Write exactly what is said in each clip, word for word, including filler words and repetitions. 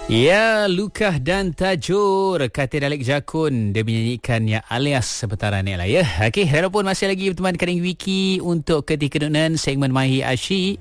Ya, Lukah dan Tajur, kata Dalek Jakun, dia menyanyikan ya alias seputaran ni lah ya. Okey, walaupun masih lagi berteman dengan Wiki untuk ketika dunan segmen Mahi Asyik.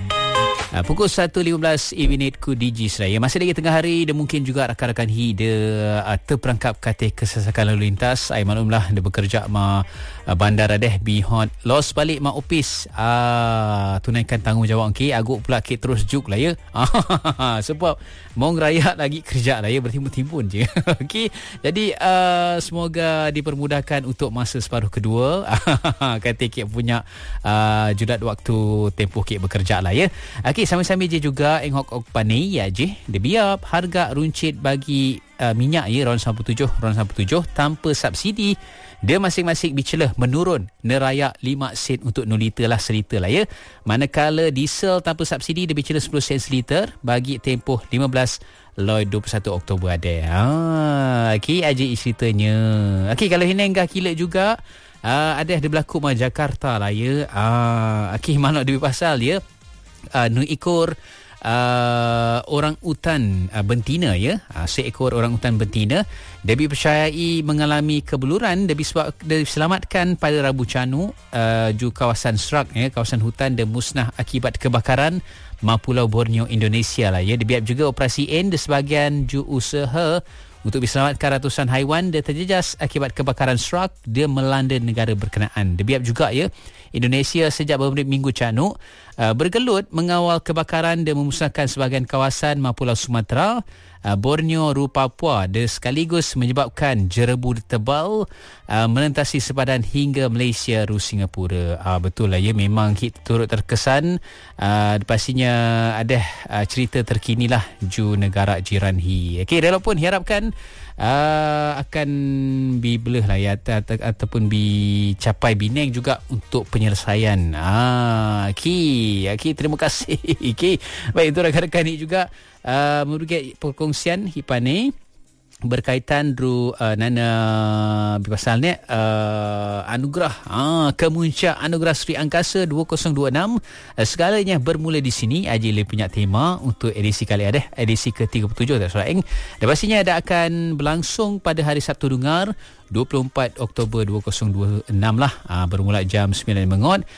Uh, pukul satu lima belas E minit ku D J Seraya. Masih lagi tengah hari dan mungkin juga rakan-rakan hi dia uh, terperangkap kata kesesakan lalu lintas. Ai maklumlah dia bekerja ma uh, bandar deh bihot los balik ma opis. Ah uh, tunaikan tanggungjawab okey. Aguk pula ke terus juk lah ya. Sebab mau ngeraya lagi kerja lah ya, bertimbun-timbun je. Okey. Jadi uh, semoga dipermudahkan untuk masa separuh kedua. Kata kek punya uh, judat waktu tempoh kek bekerja lah ya. Okey, sambil-sambil je juga Enghok Ok Panei ya je. Dia biar harga runcit bagi uh, minyak ya ron sembilan puluh tujuh ron sembilan puluh tujuh tanpa subsidi. Dia masing-masing bicelah menurun neraya lima sen untuk nol liter lah seliter lah ya. Manakala diesel tanpa subsidi dia bicelah sepuluh sen seliter bagi tempoh lima belas loy dua puluh satu Oktober ada. Ha, okey aja ceritanya. Okey, kalau hinenggah kilat juga uh, ada ada berlaku ma Jakarta lah ya. Ah, okey mana dia pasal ya. Uh, nu ekor uh, orang utan uh, betina ya, uh, seekor orang utan betina dia dipercayai mengalami kebeluran dia sebab dia diselamatkan pada Rabu Canu uh, ju kawasan Serak ya, kawasan hutan dan musnah akibat kebakaran ma Pulau Borneo Indonesia lah ya. Dia biar juga operasi N di sebahagian ju usaha untuk diselamatkan ratusan haiwan dia terjejas akibat kebakaran Serak dia melanda negara berkenaan. Dia biar juga ya Indonesia sejak beberapa minggu Canu uh, bergelut mengawal kebakaran dan memusnahkan sebahagian kawasan ma Pulau Sumatera, uh, Borneo, Ru Papua dan sekaligus menyebabkan jerebu tebal uh, melintasi sepadan hingga Malaysia, Ru Singapura. Uh, betul lah ya, memang kita turut terkesan. Uh, pastinya ada uh, cerita terkini lah ju negara jiran hi. Okey, walaupun diharapkan Uh, akan dibelah lah ya atau, ataupun dicapai bineng juga untuk penyelesaian. Ah, okey, okey, terima kasih. Okey, baik itu rakan-rakan ni juga uh, merugi perkongsian hipane berkaitan dru uh, nana pasal ni uh, anugerah ah kemuncak anugerah Sri Angkasa dua ribu dua puluh enam uh, segalanya bermula di sini. Ajile punya tema untuk edisi kali ada edisi ke tiga puluh tujuh tak salah eng. Dan pastinya ada akan berlangsung pada hari Sabtu Dengar dua puluh empat Oktober dua ribu dua puluh enam lah, uh, bermula jam sembilan mengot